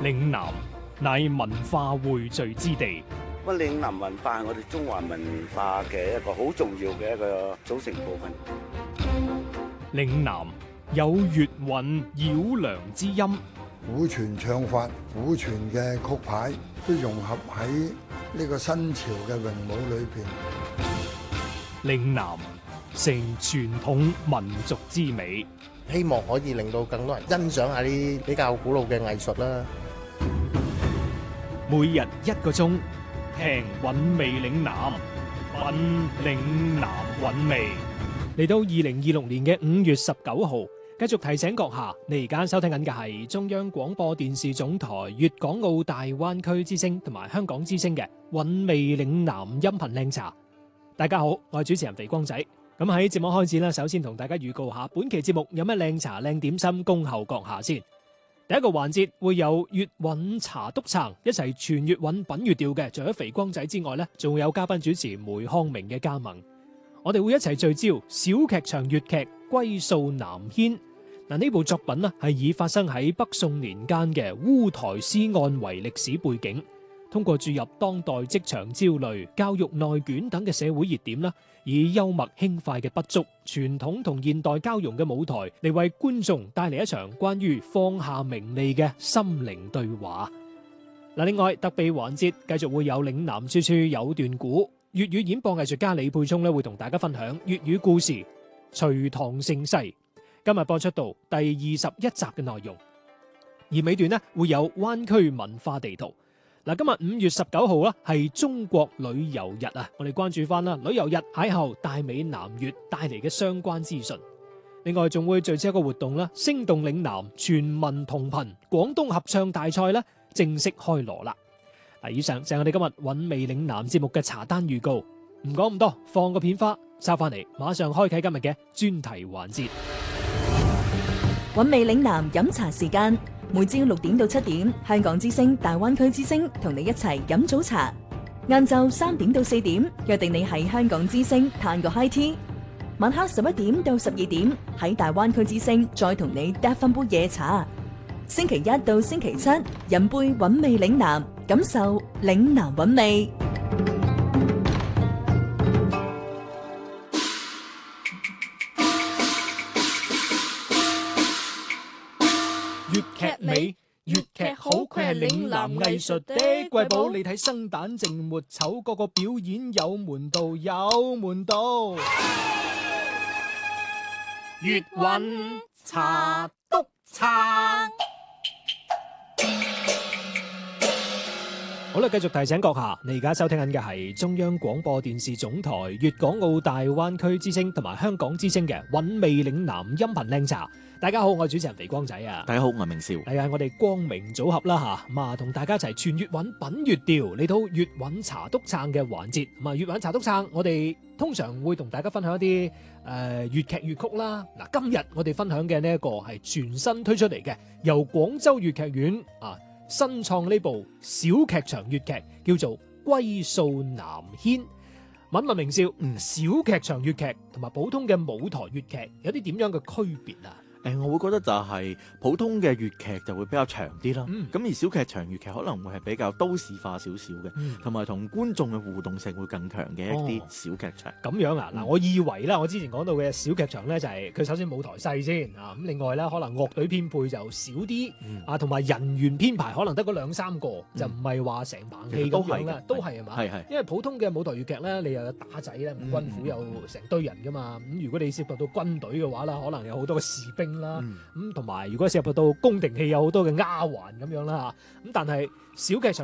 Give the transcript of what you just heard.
嶺南乃文化匯聚之地。 咁嶺南文化係我哋中華文化嘅一個好重要嘅一個組成部分。 嶺南有粵韻繞梁之音， 古傳唱法、古傳嘅曲牌都融合喺呢個新潮嘅詠舞裏邊。 嶺南成傳統民族之美， 希望可以令到更多人欣賞下啲比較古老嘅藝術啦。 每日1個鐘，聽韻味嶺南，品嶺南韻味。嚟到2026年嘅5月19號，繼續提醒閣下，你而家收聽緊嘅係中央廣播電視總台粵港澳大灣區之聲同埋香港之聲嘅韻味嶺南音頻靚茶。大家好，我係主持人肥光仔。咁喺節目開始啦，首先同大家預告下本期節目有咩靚茶靚點心恭候閣下先。第一個環節會有粵韻茶篤撐，一齊傳粵韻品粵調嘅，除咗肥光仔之外呢，仲會有嘉賓主持梅康明嘅加盟。我哋會一齊聚焦小劇場粵劇《歸數南軒》。嗱，呢部作品呢係以發生喺北宋年間嘅烏台詩案為歷史背景，通過注入當代職場焦慮、教育內卷等嘅社會熱點啦，以幽默輕快嘅筆觸、傳統同現代交融嘅舞台嚟為觀眾帶嚟一場關於放下名利嘅心靈對話。嗱，另外特備環節繼續會有嶺南處處有段古。粵語演播藝術家李沛聰會同大家分享粵語故事《隋唐盛世》，今日播出到第21集嘅內容。而尾段會有灣區文化地圖。嗱，今日5月19號啦，係中國旅遊日啊！我哋關注翻啦，旅遊日邂逅大美南粵帶嚟嘅相關資訊。另外仲會聚焦一個活動啦，聲動嶺南全民同頻廣東合唱大賽咧正式開鑼啦！嗱，以上就係我哋今日韻味嶺南節目嘅茶單預告。唔講咁多，放個片花，收翻嚟，馬上開啟今日嘅專題環節。 韻味嶺南飲茶時間，每朝6點到7點，香港之聲、大灣區之聲同你一齊飲早茶。晏晝3點到4點，約定你喺香港之聲嘆個 high tea。晚黑11點到12點，喺大灣區之聲再同你嗒翻杯夜茶。星期一到星期七，飲杯韻味嶺南，感受嶺南韻味。 粵劇美，粵劇好，佢係嶺南藝術的瑰寶。你睇生旦淨末丑，個個表演有門道，有門道。粵韻茶篤撐。好啦，繼續提醒閣下，你而家收聽緊嘅係中央廣播電視總台粵港澳大灣區之聲同埋香港之聲嘅韻味嶺南音頻靚茶。大家好，我係主持人肥光仔啊！ 大家好，我係明少。 係啊，我哋光明組合啦吓，咁啊同大家一齊傳粵韻品粵調，嚟到粵韻茶篤撐嘅環節。咁啊，粵韻茶篤撐，我哋通常會同大家分享一啲粵劇粵曲啦。嗱，今日我哋分享嘅呢一個係全新推出嚟嘅，由廣州粵劇院啊新創呢部小劇場粵劇，叫做《歸數南軒》。問問明少，小劇場粵劇同埋普通嘅舞台粵劇有啲點樣嘅區別啊？ 我會覺得就係普通嘅粵劇就會比較長啲啦，咁而小劇場粵劇可能會係比較都市化少少嘅，同埋同觀眾嘅互動性會更強嘅一啲小劇場。 咁樣啊？嗱，我以為啦，我之前講到嘅小劇場咧，就係佢首先舞台細先啊，咁另外咧可能樂隊編配就少啲啊，同埋人員編排可能得嗰2-3個，就唔係話成棚戲咁樣啦，都係嘛？係。因為普通嘅舞台粵劇咧，你又有打仔咧，軍府有成堆人噶嘛，咁如果你涉及到軍隊嘅話啦，可能有好多嘅士兵啦，咁同埋如果涉及到宮廷戲有好多嘅丫鬟咁樣啦嚇，咁但係小劇場